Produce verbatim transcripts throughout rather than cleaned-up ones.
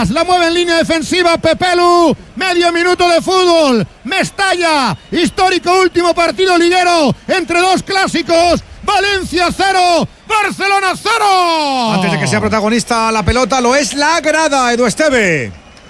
atrás, la mueve en línea defensiva Pepelu, medio minuto de fútbol, Mestalla, histórico último partido liguero entre dos clásicos, Valencia cero, Barcelona cero. Antes de que sea protagonista la pelota, lo es la grada, Edu Esteve.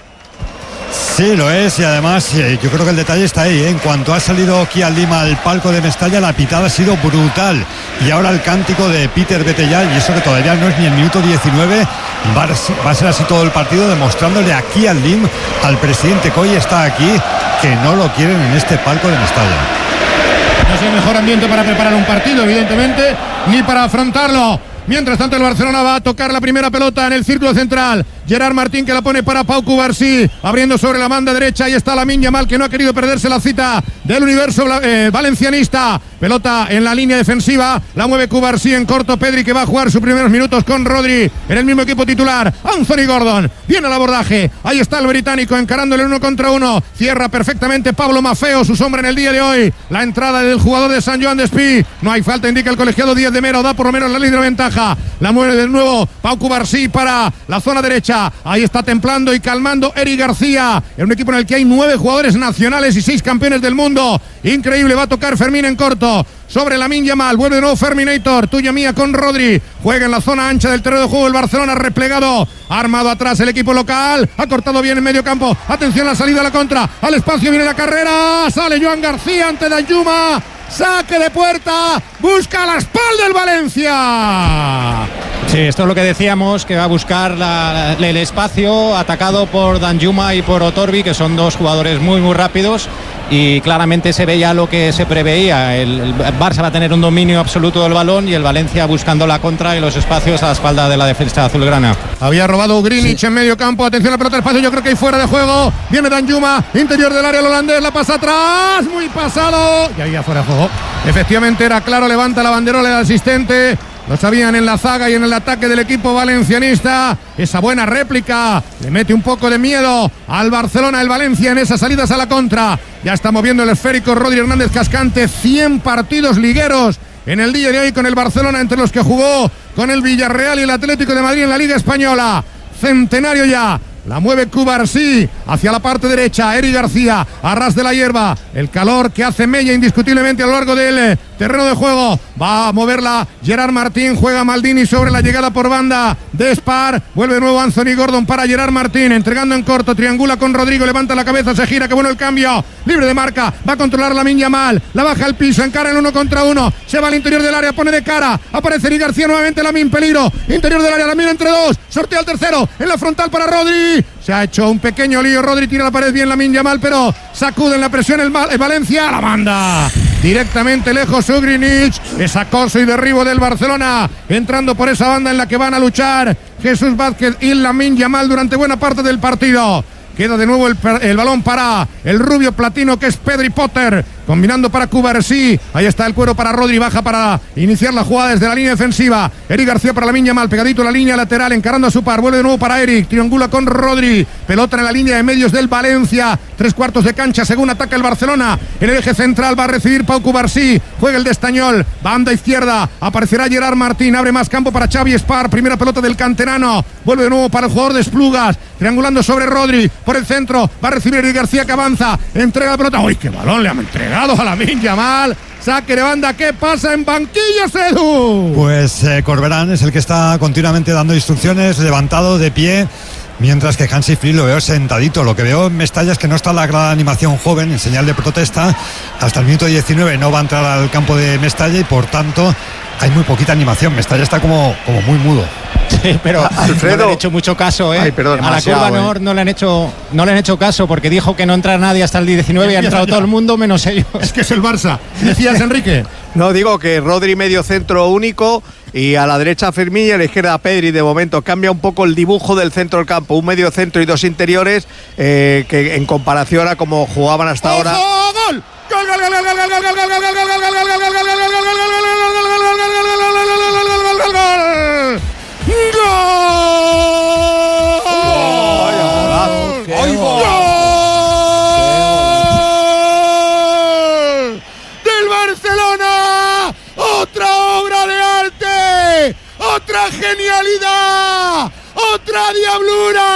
Sí, lo es, y además eh, yo creo que el detalle está ahí, ¿eh? En cuanto ha salido Kian Lima al palco de Mestalla, la pitada ha sido brutal, y ahora el cántico de Peter vete ya, y eso que todavía no es ni el minuto diecinueve, va a, va a ser así todo el partido, demostrándole a Kian Lim, al presidente que hoy está aquí, que no lo quieren en este palco de Mestalla. No es el mejor ambiente para preparar un partido, evidentemente, ni para afrontarlo. Mientras tanto, el Barcelona va a tocar la primera pelota en el círculo central. Gerard Martín, que la pone para Pau Cubarsí, abriendo sobre la banda derecha. Ahí está Lamine Yamal, que no ha querido perderse la cita del universo eh, valencianista. Pelota en la línea defensiva, la mueve Cubarsí en corto. Pedri, que va a jugar sus primeros minutos con Rodri en el mismo equipo titular. Anthony Gordon viene al abordaje. Ahí está el británico encarándole uno contra uno. Cierra perfectamente Pablo Maffeo, su sombra en el día de hoy. La entrada del jugador de San Joan Despí. No hay falta, indica el colegiado Díaz de Mero. Da por lo menos la línea de ventaja. La mueve de nuevo Pau Cubarsí para la zona derecha. Ahí está templando y calmando Eric García, en un equipo en el que hay nueve jugadores nacionales y seis campeones del mundo. Increíble, va a tocar Fermín en corto sobre Lamine Yamal, vuelve de nuevo Ferminator, tuya mía con Rodri, juega en la zona ancha del terreno de juego el Barcelona, replegado, armado atrás el equipo local, ha cortado bien en medio campo, atención la salida a la contra, al espacio viene la carrera, sale Joan García ante Danjuma, saque de puerta, busca la espalda el Valencia. Sí, esto es lo que decíamos, que va a buscar la, el espacio, atacado por Danjuma y por Otorbi, que son dos jugadores muy muy rápidos, y claramente se ve ya lo que se preveía. El, el Barça va a tener un dominio absoluto del balón y el Valencia buscando la contra y los espacios a la espalda de la defensa azulgrana. Había robado Greenwich sí. en medio campo, atención a la pelota del espacio, yo creo que hay fuera de juego, viene Danjuma, interior del área el holandés, la pasa atrás, muy pasado, y ahí fuera de juego. Efectivamente era claro, levanta la banderola del asistente. Lo sabían en la zaga y en el ataque del equipo valencianista. Esa buena réplica le mete un poco de miedo al Barcelona, el Valencia, en esas salidas a la contra. Ya está moviendo el esférico Rodri Hernández Cascante. Cien partidos ligueros en el día de hoy con el Barcelona, entre los que jugó con el Villarreal y el Atlético de Madrid en la Liga Española. Centenario ya. La mueve Cubarsí hacia la parte derecha. Eric García, a ras de la hierba. El calor que hace mella indiscutiblemente a lo largo del terreno de juego. Va a moverla Gerard Martín. Juega Maldini sobre la llegada por banda de Spar. Vuelve de nuevo Anthony Gordon para Gerard Martín. Entregando en corto. Triangula con Rodrigo. Levanta la cabeza. Se gira. Qué bueno el cambio. Libre de marca. Va a controlar Lamine Yamal. La baja al piso. Encara en uno contra uno. Se va al interior del área. Pone de cara. Aparece Eric García nuevamente. Lamine peligro. Interior del área. Lamine entre dos. Sortea el tercero. En la frontal para Rodri. Se ha hecho un pequeño lío. Rodri tira la pared bien Lamine Yamal, pero sacude en la presión el, el Valencia. La manda directamente lejos Greenwich. Es acoso y derribo del Barcelona, entrando por esa banda en la que van a luchar Jesús Vázquez y Lamine Yamal durante buena parte del partido. Queda de nuevo el, el balón para el rubio platino, que es Pedri Potter, combinando para Cubarsí. Ahí está el cuero para Rodri, baja para iniciar la jugada desde la línea defensiva. Eric García para Lamine Yamal, pegadito a la línea lateral, encarando a su par, vuelve de nuevo para Eric, triangula con Rodri, pelota en la línea de medios del Valencia, tres cuartos de cancha según ataca el Barcelona. En el eje central va a recibir Pau Cubarsí, juega el de Estañol, banda izquierda, aparecerá Gerard Martín, abre más campo para Xavi Spar, primera pelota del canterano, vuelve de nuevo para el jugador de Esplugas, triangulando sobre Rodri, por el centro, va a recibir Eric García, que avanza, entrega la pelota. ¡Uy, qué balón le han entregado a Lamine Yamal! Saque de banda. ¿Qué pasa en banquillos, Edu? Pues eh, Corberán es el que está continuamente dando instrucciones, levantado de pie, mientras que Hansi Flick lo veo sentadito. Lo que veo en Mestalla es que no está la gran animación joven en señal de protesta. Hasta el minuto diecinueve no va a entrar al campo de Mestalla y por tanto hay muy poquita animación. Mestalla está como, como muy mudo. Sí, pero Alfredo, no le han hecho mucho caso, ¿eh? Ay, perdón, a la curva Nord no le han hecho no le han hecho caso, porque dijo que no entra nadie hasta el diecinueve y ha entrado todo el mundo menos ellos. Es que es el Barça. ¿Decías, Enrique? No, digo que Rodri medio centro único y a la derecha Fermín y a la izquierda Pedri. De momento cambia un poco el dibujo del centro del campo, un medio centro y dos interiores, eh, que en comparación a como jugaban hasta ahora. ¡Gol! ¡Gol, gol, gol, gol, gol, gol, gol, gol, gol, gol, gol, del Barcelona! ¡Otra obra de arte! ¡Otra genialidad! ¡Otra diablura!